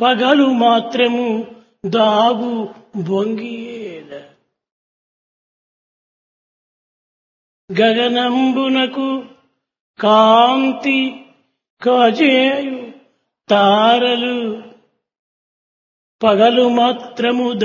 పగలు మాత్రము దాగు బొంగియేల గగనంబునకు కాంతి కజేయు తారలు పగలు మాత్రము